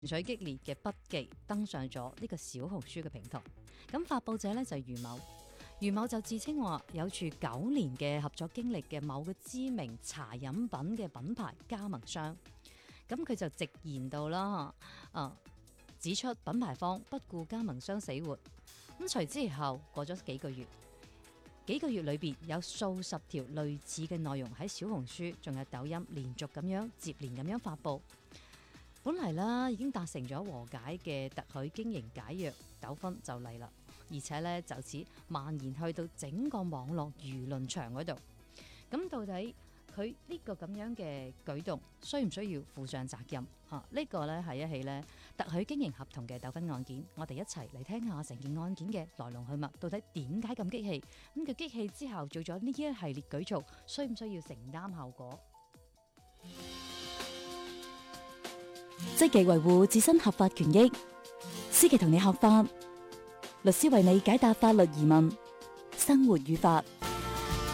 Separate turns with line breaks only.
緒激烈嘅筆記登上咗呢個小紅書嘅平台。咁發佈者呢就係余某，余某就自稱話有住9年嘅合作經歷嘅某個知名茶飲品嘅品牌加盟商。咁佢就直言到啦，指出品牌方不顧加盟商死活。咁隨之而後過咗幾個月裏邊有數十條類似嘅內容喺小紅書仲有抖音連續咁樣接連咁樣發佈。本嚟啦已經達成咗和解嘅特許經營解約糾紛就嚟啦，而且咧就此蔓延去到整個網絡輿論場嗰度。咁到底佢呢個咁樣嘅舉動需唔需要負上責任？呢個咧係一起咧特許經營合同嘅糾紛案件，我哋一齊嚟聽下成件案件嘅來龍去脈，到底點解咁激氣？咁佢激氣之後做咗呢一系列舉措，需唔需要承擔後果？
積極維護自身合法權益，思琪同你學法，律師為你解答法律疑問，生活與法。